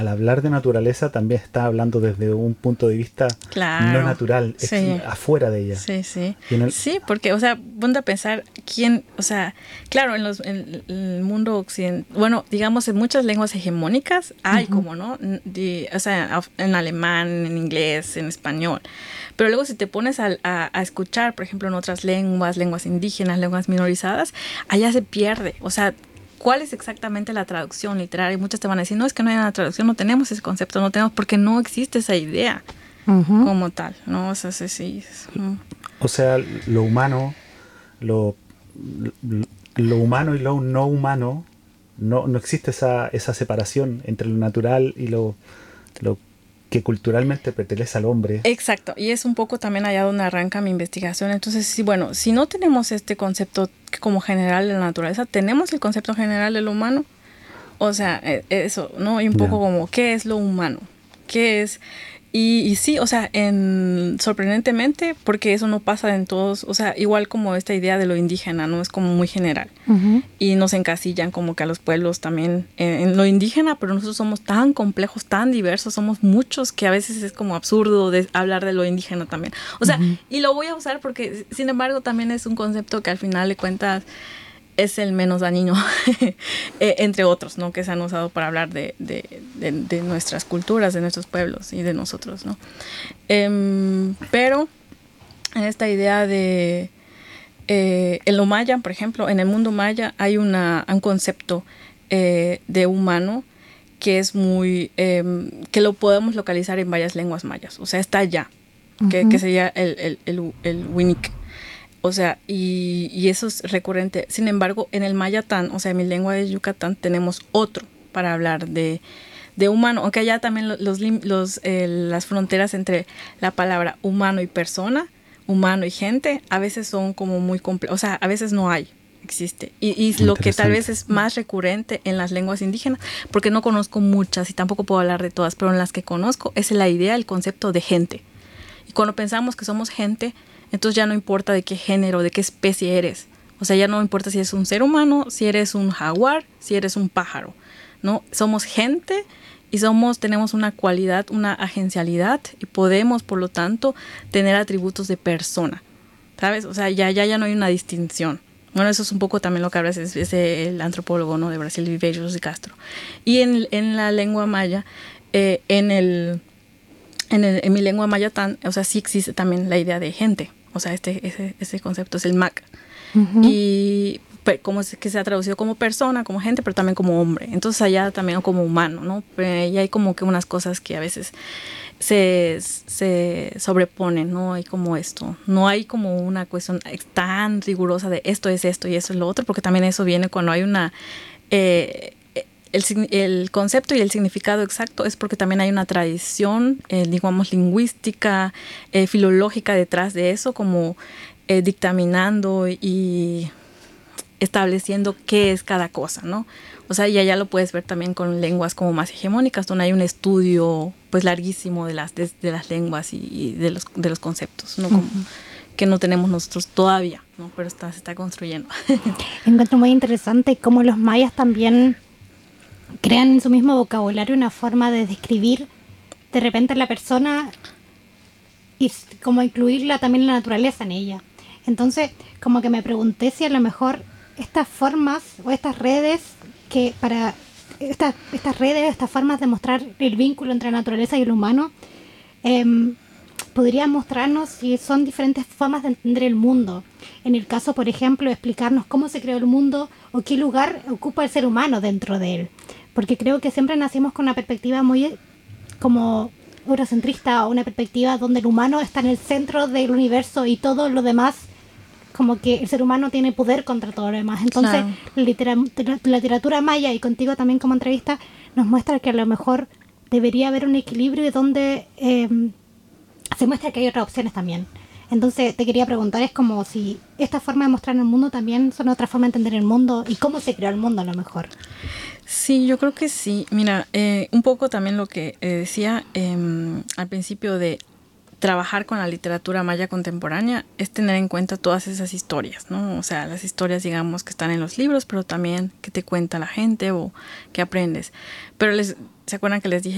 al hablar de naturaleza también está hablando desde un punto de vista no natural, sí, afuera de ella. Sí, sí. El... Sí, porque, o sea, ponte a pensar quién, o sea, claro, en el mundo occidental, bueno, digamos, en muchas lenguas hegemónicas hay como, ¿no? O sea, en alemán, en inglés, en español. Pero luego si te pones a escuchar, por ejemplo, en otras lenguas indígenas, lenguas minorizadas, allá se pierde. O sea, ¿cuál es exactamente la traducción literaria? Y muchas te van a decir, no, es que no hay una traducción, no tenemos ese concepto, no tenemos, porque no existe esa idea como tal, ¿no? O sea, sí. O sea, lo humano, lo humano y lo no humano, no existe esa separación entre lo natural y lo que culturalmente pertenece al hombre. Exacto, y es un poco también allá donde arranca mi investigación. Entonces, sí, bueno, si no tenemos este concepto como general de la naturaleza, tenemos el concepto general de lo humano. O sea, eso, ¿no? Y un poco como, ¿qué es lo humano? ¿Qué es? Y sí, o sea, sorprendentemente, porque eso no pasa en todos, o sea, igual como esta idea de lo indígena, ¿no? Es como muy general. Y nos encasillan como que a los pueblos también en lo indígena, pero nosotros somos tan complejos, tan diversos, somos muchos que a veces es como absurdo hablar de lo indígena también. O sea, y lo voy a usar porque, sin embargo, también es un concepto que al final de cuentas es el menos dañino, entre otros, ¿no? Que se han usado para hablar de nuestras culturas, de nuestros pueblos y de nosotros, ¿no? Pero en esta idea de en lo maya, por ejemplo, en el mundo maya hay un concepto de humano que es muy que lo podemos localizar en varias lenguas mayas, o sea, está allá, que sería el Winique. O sea, y eso es recurrente. Sin embargo, en el mayatán, o sea, en mi lengua de Yucatán, tenemos otro para hablar de humano. Aunque allá también las fronteras entre la palabra humano y persona, humano y gente, a veces son como muy complejas. O sea, a veces no hay, existe. Y lo que tal vez es más recurrente en las lenguas indígenas, porque no conozco muchas y tampoco puedo hablar de todas, pero en las que conozco es la idea, el concepto de gente. Y cuando pensamos que somos gente, entonces ya no importa de qué género, de qué especie eres. O sea, ya no importa si eres un ser humano, si eres un jaguar, si eres un pájaro, ¿no? Somos gente y tenemos una cualidad, una agencialidad y podemos, por lo tanto, tener atributos de persona, ¿sabes? O sea, ya no hay una distinción. Bueno, eso es un poco también lo que habla es el antropólogo, ¿no? De Brasil, Viveiros de Castro. Y en la lengua maya, en mi lengua mayatán, o sea, sí existe también la idea de gente. O sea, ese concepto es el MAC. Y como es que se ha traducido como persona, como gente, pero también como hombre. Entonces allá también como humano, ¿no? Y hay como que unas cosas que a veces se sobreponen, ¿no? Hay como esto. No hay como una cuestión tan rigurosa de esto es esto y eso es lo otro, porque también eso viene cuando hay una... el concepto y el significado exacto es porque también hay una tradición, digamos, lingüística, filológica detrás de eso, como dictaminando y estableciendo qué es cada cosa, ¿no? O sea, y allá lo puedes ver también con lenguas como más hegemónicas, donde hay un estudio pues larguísimo de las lenguas y de los conceptos, ¿no? Como, que no tenemos nosotros todavía, ¿no? Pero se está construyendo. Encuentro muy interesante cómo los mayas también crean en su mismo vocabulario una forma de describir de repente la persona y como incluirla también la naturaleza en ella. Entonces, como que me pregunté si a lo mejor estas formas o estas redes que para estas redes, estas formas de mostrar el vínculo entre la naturaleza y el humano, podrían mostrarnos si son diferentes formas de entender el mundo. En el caso, por ejemplo, de explicarnos cómo se creó el mundo o qué lugar ocupa el ser humano dentro de él. Porque creo que siempre nacimos con una perspectiva muy como eurocentrista, o una perspectiva donde el humano está en el centro del universo y todo lo demás, como que el ser humano tiene poder contra todo lo demás. Entonces, claro, la literatura maya y contigo también como entrevista nos muestra que a lo mejor debería haber un equilibrio donde se muestra que hay otras opciones también. Entonces te quería preguntar, es como si esta forma de mostrar el mundo también son otra forma de entender el mundo y cómo se creó el mundo a lo mejor. Sí, yo creo que sí. Mira, un poco también lo que decía al principio de trabajar con la literatura maya contemporánea es tener en cuenta todas esas historias, ¿no? O sea, las historias, digamos, que están en los libros, pero también que te cuenta la gente o que aprendes. Pero ¿se acuerdan que les dije